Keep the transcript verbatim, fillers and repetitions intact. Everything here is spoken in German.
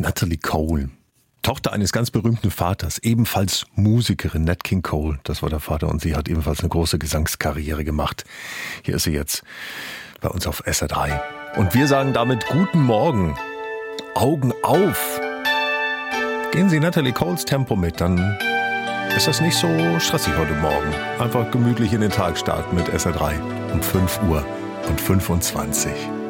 Natalie Cole, Tochter eines ganz berühmten Vaters, ebenfalls Musikerin, Nat King Cole, das war der Vater, und sie hat ebenfalls eine große Gesangskarriere gemacht. Hier ist sie jetzt bei uns auf S R drei. Und wir sagen damit guten Morgen, Augen auf. Gehen Sie Natalie Coles Tempo mit, dann ist das nicht so stressig heute Morgen. Einfach gemütlich in den Tag starten mit S R drei um fünf Uhr und fünfundzwanzig.